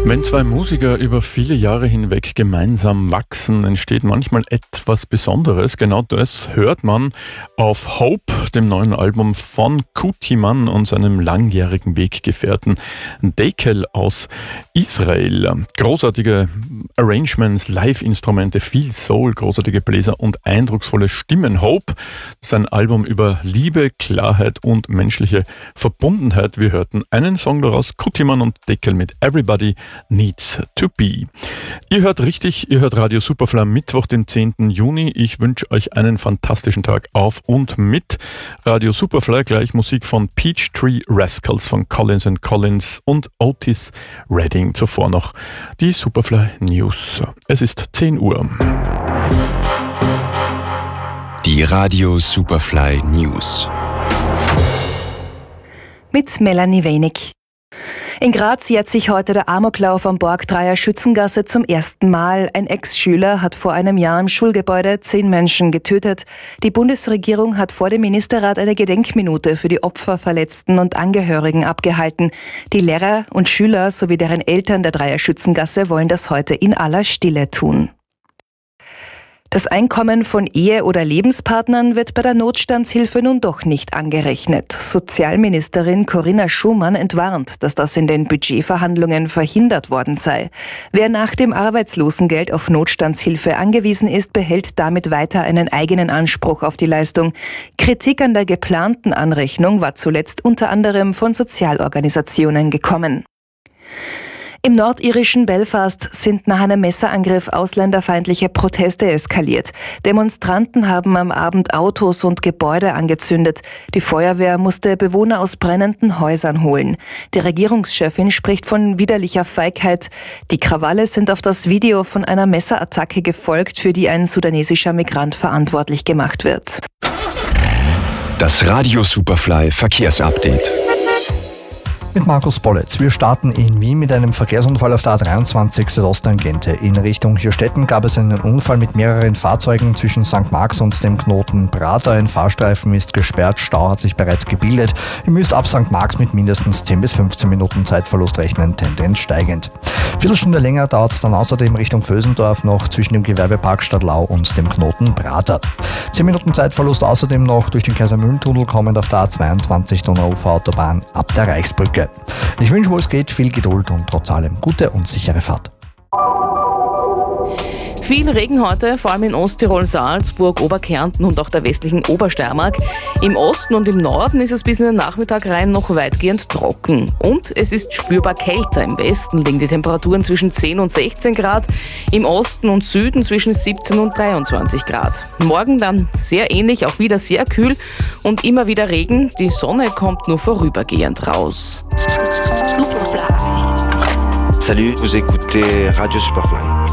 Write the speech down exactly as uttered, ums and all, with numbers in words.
Wenn zwei Musiker über viele Jahre hinweg gemeinsam wachsen, entsteht manchmal etwas Besonderes. Genau das hört man auf Hope, dem neuen Album von Kutiman und seinem langjährigen Weggefährten Dekel aus Israel. Großartige Arrangements, Live-Instrumente, viel Soul, großartige Bläser und eindrucksvolle Stimmen. Hope, sein Album über Liebe, Klarheit und menschliche Verbundenheit. Wir hörten einen Song daraus, Kutiman und Dekel mit Everybody Needs to Be. Ihr hört richtig, ihr hört Radio Superfly am Mittwoch, den zehnten Juni. Ich wünsche euch einen fantastischen Tag auf und mit Radio Superfly. Gleich Musik von Peachtree Rascals von Collins and Collins und Otis Redding. Zuvor noch die Superfly News. Es ist zehn Uhr. Die Radio Superfly News. Mit Melanie Wenig. In Graz jährt sich heute der Amoklauf am Borgdreier Schützengasse zum ersten Mal. Ein Ex-Schüler hat vor einem Jahr im Schulgebäude zehn Menschen getötet. Die Bundesregierung hat vor dem Ministerrat eine Gedenkminute für die Opfer, Verletzten und Angehörigen abgehalten. Die Lehrer und Schüler sowie deren Eltern der Dreier Schützengasse wollen das heute in aller Stille tun. Das Einkommen von Ehe- oder Lebenspartnern wird bei der Notstandshilfe nun doch nicht angerechnet. Sozialministerin Corinna Schumann entwarnt, dass das in den Budgetverhandlungen verhindert worden sei. Wer nach dem Arbeitslosengeld auf Notstandshilfe angewiesen ist, behält damit weiter einen eigenen Anspruch auf die Leistung. Kritik an der geplanten Anrechnung war zuletzt unter anderem von Sozialorganisationen gekommen. Im nordirischen Belfast sind nach einem Messerangriff ausländerfeindliche Proteste eskaliert. Demonstranten haben am Abend Autos und Gebäude angezündet. Die Feuerwehr musste Bewohner aus brennenden Häusern holen. Die Regierungschefin spricht von widerlicher Feigheit. Die Krawalle sind auf das Video von einer Messerattacke gefolgt, für die ein sudanesischer Migrant verantwortlich gemacht wird. Das Radio Superfly Verkehrsupdate. Mit Markus Bolletz. Wir starten in Wien mit einem Verkehrsunfall auf der A dreiundzwanzig Südosttangente. In Richtung Hirstetten gab es einen Unfall mit mehreren Fahrzeugen zwischen Sankt Marx und dem Knoten Prater. Ein Fahrstreifen ist gesperrt, Stau hat sich bereits gebildet. Ihr müsst ab Sankt Marx mit mindestens zehn bis fünfzehn Minuten Zeitverlust rechnen, Tendenz steigend. Viertelstunde länger dauert es dann außerdem Richtung Vösendorf noch zwischen dem Gewerbepark Stadtlau und dem Knoten Prater. zehn Minuten Zeitverlust außerdem noch durch den Kaisermühlentunnel kommend auf der A zweiundzwanzig Donauufer-Autobahn ab der Reichsbrücke. Ich wünsche, wo es geht, viel Geduld und trotz allem gute und sichere Fahrt. Viel Regen heute, vor allem in Osttirol, Salzburg, Oberkärnten und auch der westlichen Obersteiermark. Im Osten und im Norden ist es bis in den Nachmittag rein noch weitgehend trocken. Und es ist spürbar kälter. Im Westen liegen die Temperaturen zwischen zehn und sechzehn Grad, im Osten und Süden zwischen siebzehn und dreiundzwanzig Grad. Morgen dann sehr ähnlich, auch wieder sehr kühl und immer wieder Regen. Die Sonne kommt nur vorübergehend raus. Salut, vous écoutez Radio Superfly.